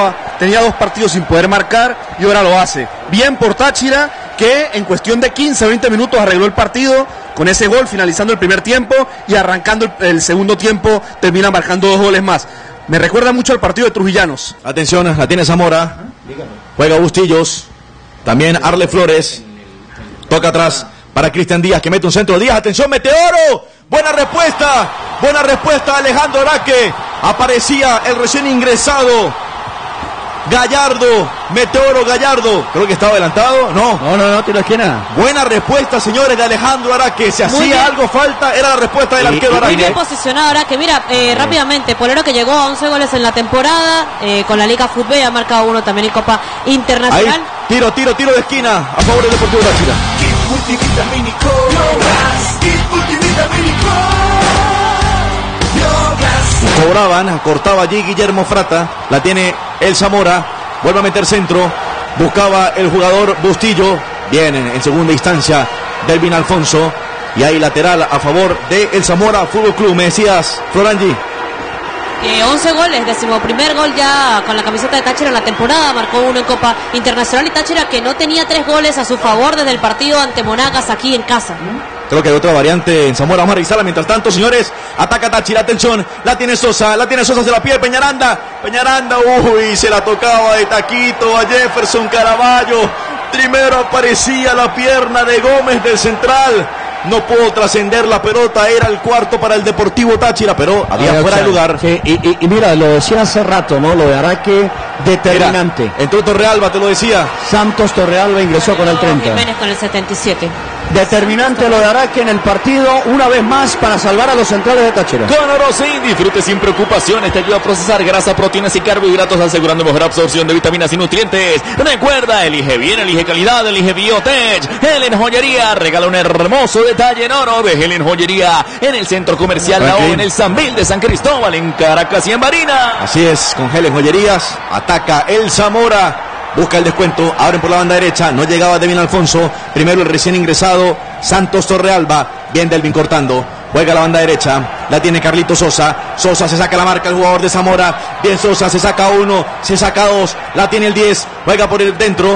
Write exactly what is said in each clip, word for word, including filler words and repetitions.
llevaba, tenía dos partidos sin poder marcar y ahora lo hace. Bien por Táchira, que en cuestión de quince a veinte minutos arregló el partido con ese gol, finalizando el primer tiempo y arrancando el, el segundo tiempo, termina marcando dos goles más. Me recuerda mucho al partido de Trujillanos. Atención, la tiene Zamora. Juega Bustillos. También Arle Flores. Toca atrás para Cristian Díaz, que mete un centro. Díaz, atención, Meteoro. Buena respuesta. Buena respuesta, Alejandro Araque. Aparecía el recién ingresado Gallardo, Meteoro Gallardo. Creo que estaba adelantado. No, no, no, no, tiro de esquina. Buena respuesta, señores, de Alejandro Araque. Se hacía bien. Algo falta, era la respuesta del y, arquero Araque. Muy bien posicionado Araque. Mira, eh, rápidamente, Polero, que llegó a once goles en la temporada, eh, con la Liga Fútbol, ha marcado uno también en Copa Internacional. Ahí, tiro, tiro, tiro de esquina a favor del Deportivo Táchira. Cobraban, cortaba allí Guillermo Frata, la tiene el Zamora, vuelve a meter centro, buscaba el jugador Bustillo, bien en, en segunda instancia Delvin Alfonso, y ahí lateral a favor de el Zamora Fútbol Club. Me decías, Florangi. Eh, once goles, decimoprimer gol ya con la camiseta de Táchira en la temporada, marcó uno en Copa Internacional, y Táchira que no tenía tres goles a su favor desde el partido ante Monagas aquí en casa. Creo que hay otra variante en Zamora. Vamos a revisarla mientras tanto, señores. Ataca Táchira, atención, la tiene Sosa, la tiene Sosa, se la pide Peñaranda. Peñaranda, uy, se la tocaba de taquito a Jefferson Caraballo. Primero aparecía la pierna de Gómez del central. No pudo trascender la pelota, era el cuarto para el Deportivo Táchira, pero había fuera de lugar. Sí, y, y, y mira, lo decía hace rato, ¿no? Lo de Araque determinante. Mira, entró Torrealba, te lo decía. Santos Torrealba ingresó con el treinta. Jiménez con el setenta y siete. Determinante lo de Araque en el partido, una vez más para salvar a los centrales de Táchira. Con Orosin, disfrute sin preocupaciones, te ayuda a procesar grasa, proteínas y carbohidratos, asegurando mejor absorción de vitaminas y nutrientes. Recuerda, elige bien, elige calidad, elige Biotech. Helen Joyería regala un hermoso detalle en oro de Helen Joyería en el centro comercial La O, en el Sambil de San Cristóbal, en Caracas y en Barinas. Así es, con Helen Joyerías, ataca el Zamora. Busca el descuento, abren por la banda derecha, no llegaba Delvin Alfonso, primero el recién ingresado Santos Torrealba, bien Delvin cortando, juega la banda derecha, la tiene Carlito Sosa, Sosa se saca la marca, el jugador de Zamora, bien Sosa, se saca uno, se saca dos, la tiene el diez, juega por el dentro,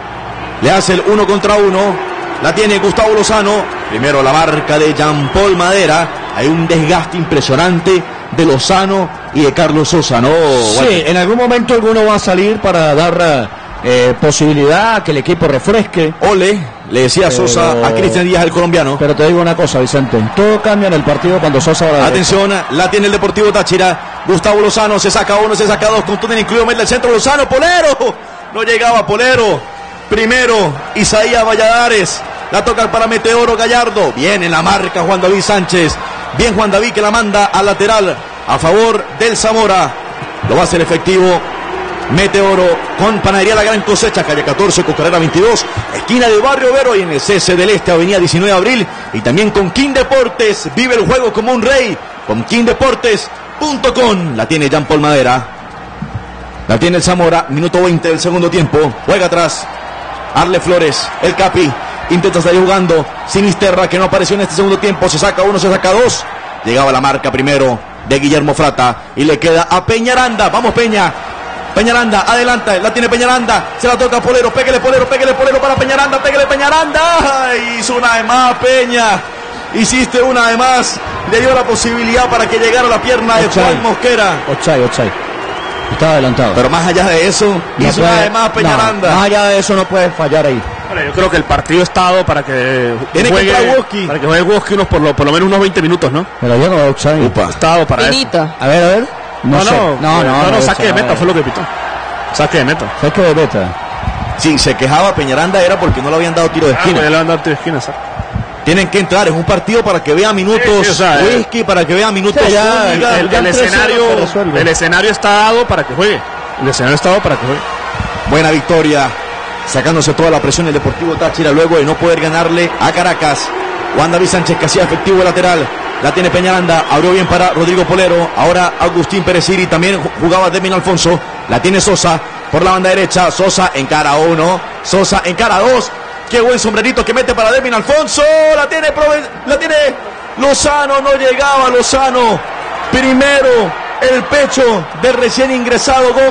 le hace el uno contra uno, la tiene Gustavo Lozano, primero la marca de Jean Paul Madera, hay un desgaste impresionante de Lozano y de Carlos Sosa, ¿no? Sí, bueno, en algún momento alguno va a salir para dar eh, posibilidad a que el equipo refresque. Ole, le decía pero... Sosa a Cristian Díaz, el colombiano. Pero te digo una cosa, Vicente, todo cambia en el partido cuando Sosa va a la Atención, derecha. La tiene el Deportivo Táchira, Gustavo Lozano, se saca uno, se saca dos, con todo incluido, mete el centro, Lozano, Polero, no llegaba Polero, primero Isaías Valladares, la toca para Meteoro Gallardo, bien en la marca Juan David Sánchez, bien Juan David que la manda al lateral a favor del Zamora, lo va a hacer efectivo Meteoro con Panadería La Gran Cosecha, calle catorce, Cocarera veintidós, esquina de Barrio Vero, y en el C C del Este, avenida diecinueve de abril, y también con King Deportes, vive el juego como un rey, con king deportes punto com, la tiene Jean Paul Madera, la tiene el Zamora, minuto veinte del segundo tiempo, juega atrás, Arle Flores, el Capi, intenta salir jugando, Sinisterra que no apareció en este segundo tiempo, se saca uno, se saca dos, llegaba la marca primero de Guillermo Frata, y le queda a Peñaranda, vamos Peña, Peñaranda, adelanta, la tiene Peñaranda, se la toca a Polero, pégale Polero, pégale Polero para Peñaranda, pégale Peñaranda, hizo una de más Peña, hiciste una de más, le dio la posibilidad para que llegara la pierna de Ochay. Juan Mosquera. Ochay, Ochay, estaba adelantado. Pero más allá de eso, no hizo puede, una de más Peñaranda. No, más allá de eso no puede fallar ahí. Bueno, yo creo que el partido está dado para que Tiene juegue, que Woski. para que juegue Woski unos por, lo, por lo menos unos veinte minutos, ¿no? Pero yo no veo Ochay. Está dado para Finito. eso. A ver, a ver. No, No, no, sé. no, no, no, no, no, saque de meta no, fue lo que pitó. Saque de meta. Saque de meta. Sí, se quejaba Peñaranda era porque no le habían dado tiro de esquina. Ah, ya le han dado tiro de esquina, ¿sabes? Tienen que entrar, es un partido para que vea minutos Sí, sí, o sea, Whisky, para que vea minutos sí, ya, El, Zúñiga. el, ya el el tres cero escenario, se resuelve. el escenario está dado para que juegue. El escenario está dado para que juegue. Buena victoria, sacándose toda la presión el Deportivo Táchira luego de no poder ganarle a Caracas. Juan David Sánchez que hacía efectivo el lateral, la tiene Peñaranda, abrió bien para Rodrigo Polero, ahora Agustín Pereciri, también jugaba Delvin Alfonso, la tiene Sosa por la banda derecha, Sosa en cara uno, Sosa en cara dos, qué buen sombrerito que mete para Delvin Alfonso, la tiene, la tiene Lozano, no llegaba Lozano, primero el pecho del recién ingresado Gómez,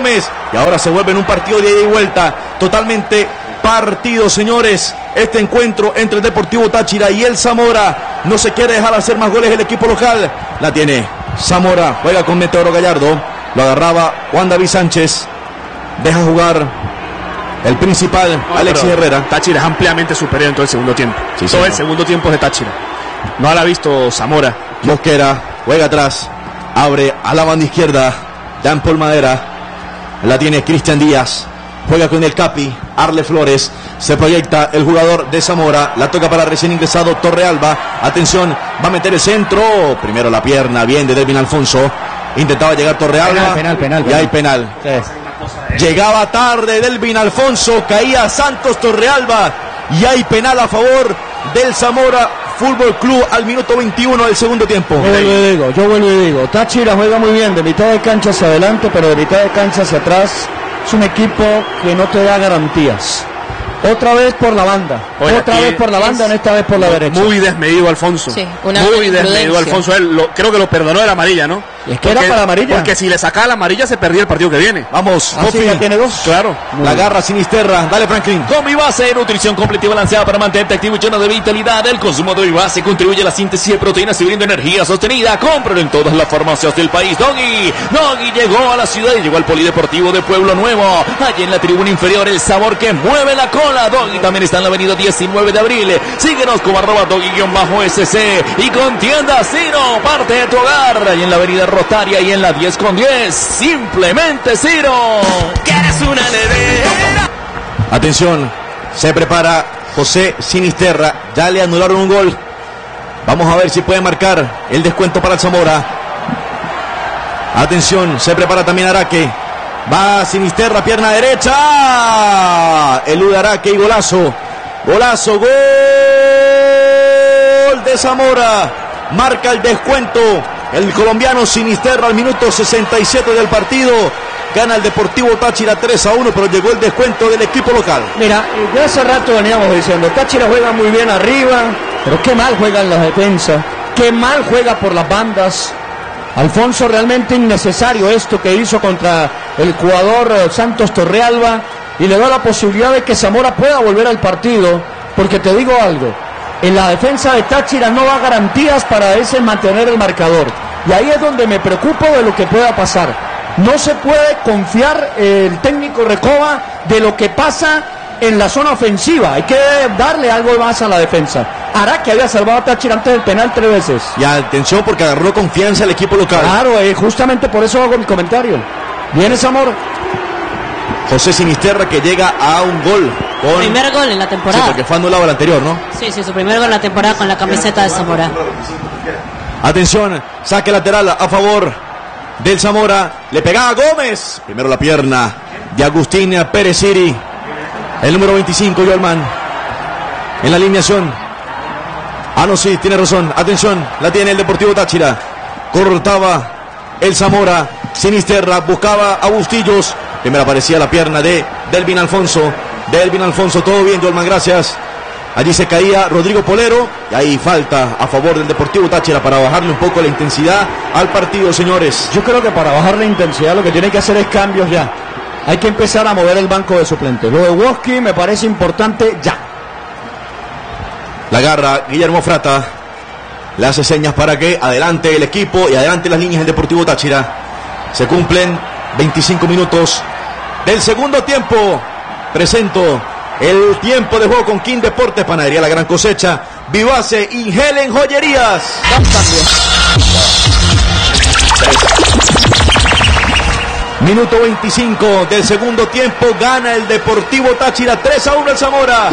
Y ahora se vuelve en un partido de ida y vuelta. Totalmente partido, señores. Este encuentro entre el Deportivo Táchira y el Zamora. No se quiere dejar hacer más goles el equipo local. La tiene Zamora. Juega con Meteoro Gallardo. Lo agarraba Juan David Sánchez. Deja jugar el principal, no, Alexis Herrera. Táchira es ampliamente superior en todo el segundo tiempo. Sí, todo sí, el no. segundo tiempo es de Táchira. No la ha visto Zamora. Mosquera juega atrás. Abre a la banda izquierda. Dan Paul Madera. La tiene Cristian Díaz. Juega con el Capi. Arle Flores. Se proyecta el jugador de Zamora. La toca para recién ingresado Torrealba. Atención. Va a meter el centro. Primero la pierna. Bien de Delvin Alfonso. Intentaba llegar Torrealba. Penal, penal, penal. Y penal. hay penal. Sí. Llegaba tarde Delvin Alfonso. Caía Santos Torrealba. Y hay penal a favor del Zamora Fútbol Club al minuto veintiuno del segundo tiempo. Yo vuelvo y digo, yo vuelvo y digo, Táchira juega muy bien de mitad de cancha hacia adelante, pero de mitad de cancha hacia atrás es un equipo que no te da garantías. Otra vez por la banda, Oye, otra vez por la banda, en esta vez por la derecha. Muy desmedido Alfonso. Sí, una muy gran desmedido imprudencia. Alfonso. Él lo, creo que lo perdonó de la amarilla, ¿no? Es que era para amarilla. Porque si le sacaba la amarilla se perdía el partido que viene. Vamos, Ah, sí, Pofi. ya tiene dos. Claro. La garra Sinisterra. Dale, Franklin. Con Vivase, nutrición completa y balanceada para mantenerte activo y lleno de vitalidad. El consumo de Vivase contribuye a la síntesis de proteínas y brinda energía sostenida. Cómpralo en todas las farmacias del país. Doggy, Doggy llegó a la ciudad y llegó al Polideportivo de Pueblo Nuevo. Allí en la tribuna inferior, el sabor que mueve la cola. Doggy también está en la avenida diecinueve de abril. Síguenos como arroba Doggy-S C y con tienda Ciro, parte de tu hogar. Allí en la avenida Rotaria y en la diez con diez. Simplemente Ciro. ¿Quieres una nevera? Atención, se prepara José Sinisterra. Ya le anularon un gol. Vamos a ver si puede marcar el descuento para el Zamora. Atención, se prepara también Araque. Va Sinisterra, pierna derecha. Elude Araque y golazo. Golazo, gol de Zamora. Marca el descuento el colombiano Sinisterra al minuto sesenta y siete del partido. Gana el Deportivo Táchira tres a uno, pero llegó el descuento del equipo local. Mira, eh, ya hace rato veníamos diciendo, Táchira juega muy bien arriba, pero qué mal juega en la defensa, qué mal juega por las bandas. Alfonso, realmente innecesario esto que hizo contra el jugador eh, Santos Torrealba, y le da la posibilidad de que Zamora pueda volver al partido, porque te digo algo, en la defensa de Táchira no da garantías para ese mantener el marcador, y ahí es donde me preocupo de lo que pueda pasar. No se puede confiar eh, el técnico Recoba de lo que pasa en la zona ofensiva, hay que darle algo más a la defensa. Araque había salvado a Táchira antes del penal tres veces. Y atención porque agarró confianza el equipo local. Claro, eh, justamente por eso hago mi comentario. Viene Zamora. José Sinisterra que llega a un gol. Con... Primer gol en la Sí, temporada. porque fue anulado el anterior, ¿no? Sí, sí, su primer gol en la temporada con la camiseta de Zamora. Atención, saque lateral a favor del Zamora. Le pegaba Gómez. Primero la pierna de Agustín Pérez Siri. El número veinticinco, Yolman. En la alineación. Ah, no, sí, tiene razón. Atención, la tiene el Deportivo Táchira. Cortaba el Zamora. Sinisterra buscaba a Bustillos. Primero aparecía la pierna de Delvin Alfonso. Delvin Alfonso, todo bien, Yolman, gracias. Allí se caía Rodrigo Polero. Y ahí falta a favor del Deportivo Táchira para bajarle un poco la intensidad al partido, señores. Yo creo que para bajar la intensidad lo que tiene que hacer es cambios ya. Hay que empezar a mover el banco de suplentes. Lo de Woski me parece importante ya. La agarra Guillermo Frata. Le hace señas para que adelante el equipo y adelante las líneas del Deportivo Táchira. Se cumplen veinticinco minutos del segundo tiempo. Presento el tiempo de juego con King Deportes, Panadería La Gran Cosecha, Vivase y Helen Joyerías. Dos cambios. Minuto veinticinco del segundo tiempo. Gana el Deportivo Táchira tres a uno el Zamora.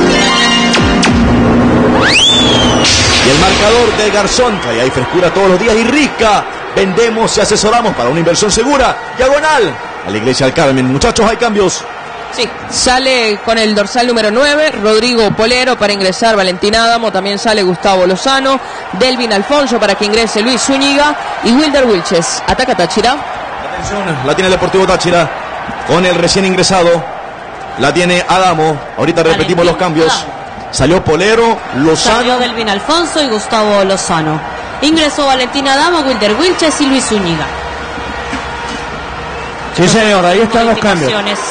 Y el marcador de Garzón, que hay frescura todos los días, y Rica. Vendemos y asesoramos para una inversión segura. Diagonal a la Iglesia del Carmen. Muchachos, hay cambios. Sí, sale con el dorsal número nueve, Rodrigo Polero para ingresar Valentín Adamo, también sale Gustavo Lozano, Delvin Alfonso para que ingrese Luis Zúñiga y Wilder Wilches. Ataca Táchira. Atención, la tiene el Deportivo Táchira con el recién ingresado. La tiene Adamo. Ahorita repetimos Valentín los cambios. Adamo. Salió Polero, Lozano. Salió Delvin Alfonso y Gustavo Lozano. Ingresó Valentín Adamo, Wilder Wilches y Luis Zúñiga. Sí, señor, ahí están los cambios. Modificaciones.